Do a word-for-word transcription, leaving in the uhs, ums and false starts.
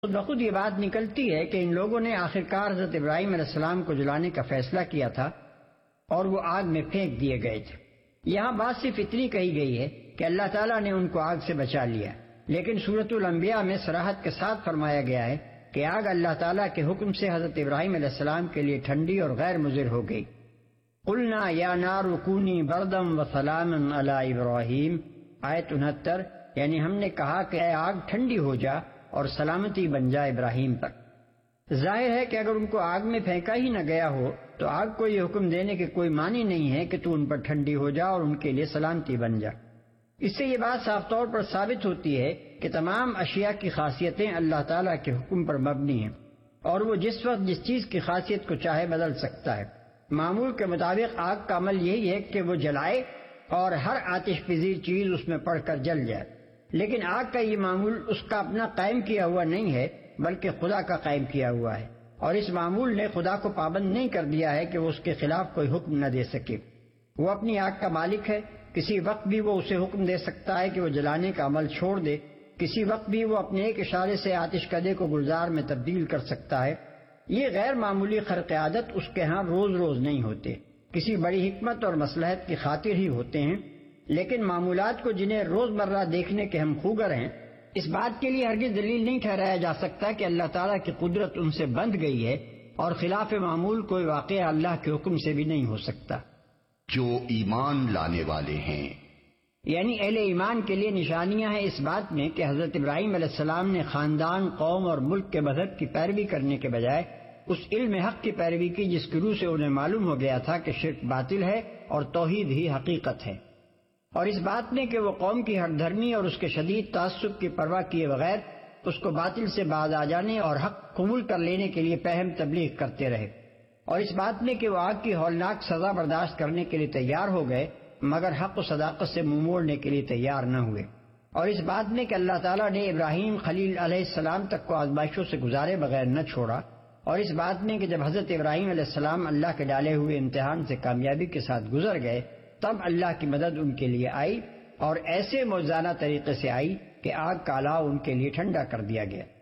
خود بخود یہ بات نکلتی ہے کہ ان لوگوں نے آخرکار حضرت ابراہیم علیہ السلام کو جلانے کا فیصلہ کیا تھا اور وہ آگ میں پھینک دیے گئے تھے۔ یہاں بات صرف اتنی کہی گئی ہے کہ اللہ تعالیٰ نے ان کو آگ سے بچا لیا، لیکن سورۃ الانبیاء میں صراحت کے ساتھ فرمایا گیا ہے کہ آگ اللہ تعالیٰ کے حکم سے حضرت ابراہیم علیہ السلام کے لیے ٹھنڈی اور غیر مضر ہو گئی۔ قلنا یا نار کونی بردم و سلاما علی ابراہیم، آیت انہتر، یعنی ہم نے کہا کہ اے آگ ٹھنڈی ہو جا اور سلامتی بن جا ابراہیم پر۔ ظاہر ہے کہ اگر ان کو آگ میں پھینکا ہی نہ گیا ہو تو آگ کو یہ حکم دینے کے کوئی معنی نہیں ہے کہ تو ان پر ٹھنڈی ہو جا اور ان کے لیے سلامتی بن جا۔ اس سے یہ بات صاف طور پر ثابت ہوتی ہے کہ تمام اشیاء کی خاصیتیں اللہ تعالیٰ کے حکم پر مبنی ہیں، اور وہ جس وقت جس چیز کی خاصیت کو چاہے بدل سکتا ہے۔ معمول کے مطابق آگ کا عمل یہی ہے کہ وہ جلائے اور ہر آتش پذیر چیز اس میں پڑ کر جل جائے، لیکن آگ کا یہ معمول اس کا اپنا قائم کیا ہوا نہیں ہے بلکہ خدا کا قائم کیا ہوا ہے، اور اس معمول نے خدا کو پابند نہیں کر دیا ہے کہ وہ اس کے خلاف کوئی حکم نہ دے سکے۔ وہ اپنی آگ کا مالک ہے، کسی وقت بھی وہ اسے حکم دے سکتا ہے کہ وہ جلانے کا عمل چھوڑ دے، کسی وقت بھی وہ اپنے ایک اشارے سے آتش کدے کو گلزار میں تبدیل کر سکتا ہے۔ یہ غیر معمولی خرق عادت اس کے ہاں روز روز نہیں ہوتے، کسی بڑی حکمت اور مصلحت کی خاطر ہی ہوتے ہیں، لیکن معمولات کو جنہیں روز مرہ دیکھنے کے ہم خوگر ہیں، اس بات کے لیے ہرگز دلیل نہیں ٹھہرایا جا سکتا کہ اللہ تعالیٰ کی قدرت ان سے بندھ گئی ہے، اور خلاف معمول کوئی واقعہ اللہ کے حکم سے بھی نہیں ہو سکتا۔ جو ایمان لانے والے ہیں، یعنی اہل ایمان کے لیے نشانیاں ہیں اس بات میں کہ حضرت ابراہیم علیہ السلام نے خاندان، قوم اور ملک کے مذہب کی پیروی کرنے کے بجائے اس علم حق کی پیروی کی جس کی روح سے انہیں معلوم ہو گیا تھا کہ شرک باطل ہے اور توحید ہی حقیقت ہے، اور اس بات میں کہ وہ قوم کی ہر دھرمی اور اس کے شدید تعصب کی پرواہ کیے بغیر اس کو باطل سے باز آ جانے اور حق قبول کر لینے کے لیے پہم تبلیغ کرتے رہے، اور اس بات میں کہ وہ آگ کی ہولناک سزا برداشت کرنے کے لیے تیار ہو گئے مگر حق و صداقت سے منہ موڑنے کے لیے تیار نہ ہوئے، اور اس بات میں کہ اللہ تعالیٰ نے ابراہیم خلیل علیہ السلام تک کو آزمائشوں سے گزارے بغیر نہ چھوڑا، اور اس بات میں کہ جب حضرت ابراہیم علیہ السلام اللہ کے ڈالے ہوئے امتحان سے کامیابی کے ساتھ گزر گئے تب اللہ کی مدد ان کے لیے آئی، اور ایسے موزانہ طریقے سے آئی کہ آگ کا الاؤ ان کے لیے ٹھنڈا کر دیا گیا۔